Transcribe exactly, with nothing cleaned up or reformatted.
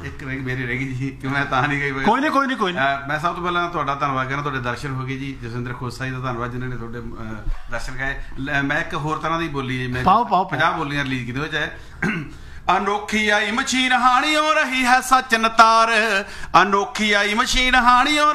ਇੱਕ ਰਹਿ ਮੇਰੀ ਰਹਿ ਗਈ ਜੀ ਕਿ ਮੈਂ ਤਾਂ ਨਹੀਂ ਗਈ। ਕੋਈ ਨਹੀਂ ਕੋਈ ਨਹੀਂ ਕੋਈ ਨਹੀਂ। ਮੈਂ ਸਭ ਤੋਂ ਪਹਿਲਾਂ ਤੁਹਾਡਾ ਧੰਨਵਾਦ ਕਰਨਾ, ਤੁਹਾਡੇ ਦਰਸ਼ਨ ਹੋ ਗਏ ਜੀ। ਜਸਵਿੰਦਰ ਖੋਸਾ ਜੀ ਦਾ ਧੰਨਵਾਦ ਜਿਨ੍ਹਾਂ ਨੇ ਤੁਹਾਡੇ ਦਰਸ਼ਨ ਕਰਾਏ। ਮੈਂ ਇੱਕ ਹੋਰ ਤਰ੍ਹਾਂ ਦੀ ਬੋਲੀ ਹੈ, ਮੈਂ ਪੰਜਾਹ ਬੋਲੀਆਂ ਰਿਲੀਜ਼ ਕੀਤੀਆਂ ਵਿੱਚ ਹੈ। ਅਨੋਖੀ ਆਈ ਮਸ਼ੀਨ ਹਾਣੀਓ ਰਹੀ ਹੈ ਸੱਚ ਨਤਾਰ, ਅਨੋਖੀ ਆਈ ਮਸ਼ੀਨ ਹਾਣੀਓ